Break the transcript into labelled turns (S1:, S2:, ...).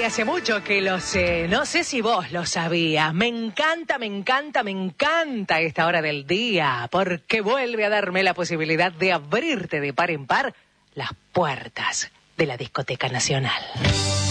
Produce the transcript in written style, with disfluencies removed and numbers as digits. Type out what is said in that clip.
S1: hace mucho que lo sé. No sé si vos lo sabías. Me encanta esta hora del día, porque vuelve a darme la posibilidad de abrirte de par en par las puertas de la Discoteca Nacional.